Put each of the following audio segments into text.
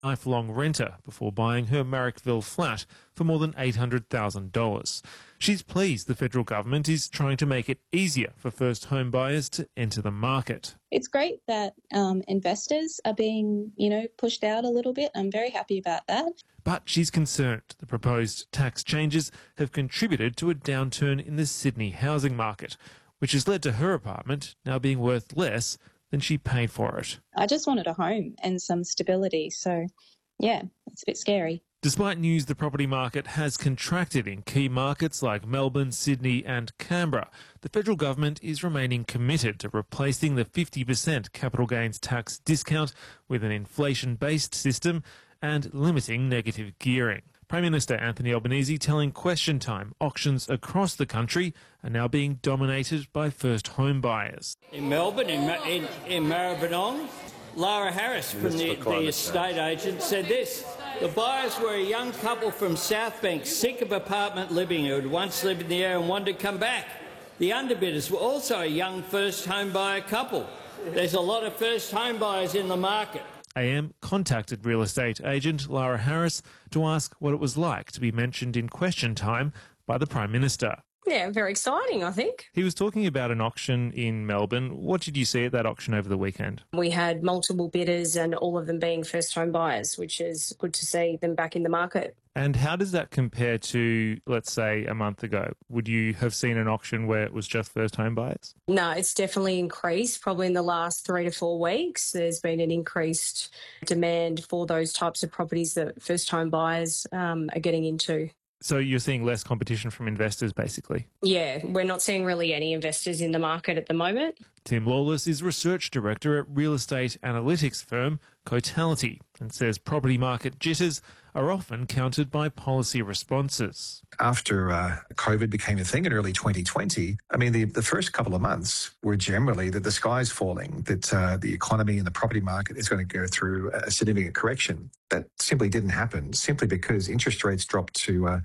lifelong renter before buying her Marrickville flat for more than $800,000. She's pleased the federal government is trying to make it easier for first home buyers to enter the market. It's great that investors are being, pushed out a little bit. I'm very happy about that. But she's concerned the proposed tax changes have contributed to a downturn in the Sydney housing market, which has led to her apartment now being worth less than she paid for it. I just wanted a home and some stability. So, yeah, it's a bit scary. Despite news the property market has contracted in key markets like Melbourne, Sydney and Canberra, the federal government is remaining committed to replacing the 50% capital gains tax discount with an inflation-based system and limiting negative gearing. Prime Minister Anthony Albanese telling Question Time auctions across the country are now being dominated by first home buyers. In Melbourne, in Maribyrnong, Lara Harris from the estate agent said this: the buyers were a young couple from Southbank, sick of apartment living, who had once lived in the area and wanted to come back. The underbidders were also a young first home buyer couple. There's a lot of first home buyers in the market. AM contacted real estate agent Lara Harris to ask what it was like to be mentioned in Question Time by the Prime Minister. Yeah, very exciting, I think. He was talking about an auction in Melbourne. What did you see at that auction over the weekend? We had multiple bidders and all of them being first home buyers, which is good to see them back in the market. And how does that compare to, let's say, a month ago? Would you have seen an auction where it was just first home buyers? No, it's definitely increased. Probably in the last 3 to 4 weeks, there's been an increased demand for those types of properties that first home buyers are getting into. So you're seeing less competition from investors, basically? Yeah, we're not seeing really any investors in the market at the moment. Tim Lawless is Research Director at real estate analytics firm Cotality and says property market jitters are often countered by policy responses. After COVID became a thing in early 2020, the first couple of months were generally that the sky's falling, that the economy and the property market is going to go through a significant correction. That simply didn't happen, simply because interest rates dropped to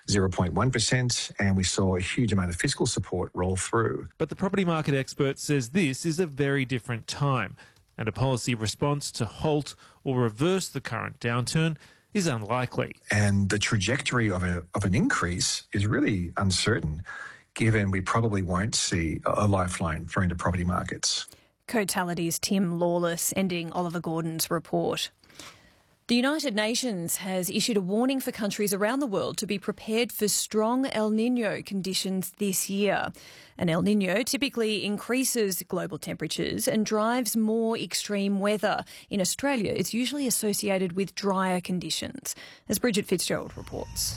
0.1% and we saw a huge amount of fiscal support roll through. But the property market expert says this is a very different time, and a policy response to halt or reverse the current downturn is unlikely. And the trajectory of an increase is really uncertain, given we probably won't see a lifeline thrown to property markets. Cotality's Tim Lawless ending Oliver Gordon's report. The United Nations has issued a warning for countries around the world to be prepared for strong El Niño conditions this year. An El Niño typically increases global temperatures and drives more extreme weather. In Australia, it's usually associated with drier conditions, as Bridget Fitzgerald reports.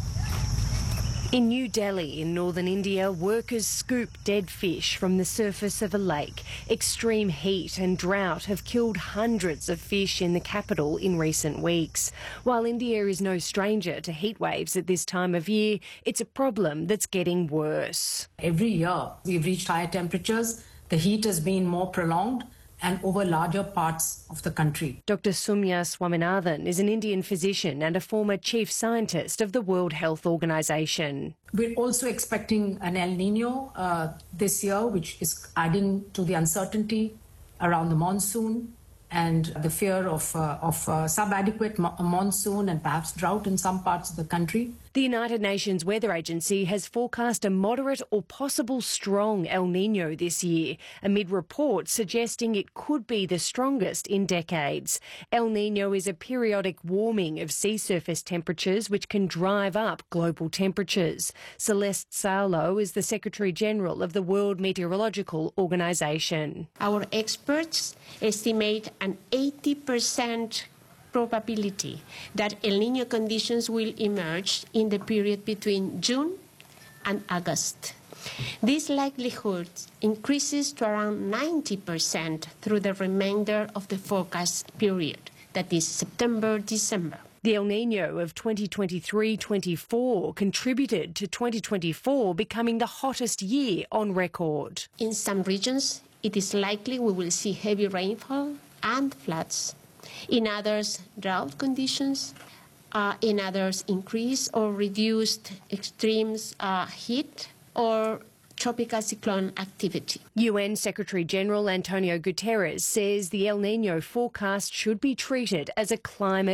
In New Delhi, in northern India, workers scoop dead fish from the surface of a lake. Extreme heat and drought have killed hundreds of fish in the capital in recent weeks. While India is no stranger to heat waves at this time of year, it's a problem that's getting worse. Every year, we've reached higher temperatures. The heat has been more prolonged and over larger parts of the country. Dr. Soumya Swaminathan is an Indian physician and a former chief scientist of the World Health Organization. We're also expecting an El Niño this year, which is adding to the uncertainty around the monsoon and the fear of sub-adequate monsoon and perhaps drought in some parts of the country. The United Nations Weather Agency has forecast a moderate or possible strong El Niño this year, amid reports suggesting it could be the strongest in decades. El Niño is a periodic warming of sea surface temperatures which can drive up global temperatures. Celeste Saulo is the Secretary-General of the World Meteorological Organization. Our experts estimate an 80% probability that El Niño conditions will emerge in the period between June and August. This likelihood increases to around 90% through the remainder of the forecast period, that is September-December. The El Niño of 2023-24 contributed to 2024 becoming the hottest year on record. In some regions, it is likely we will see heavy rainfall and floods. In others, drought conditions. In others, increased or reduced extreme heat or tropical cyclone activity. UN Secretary-General Antonio Guterres says the El Niño forecast should be treated as a climate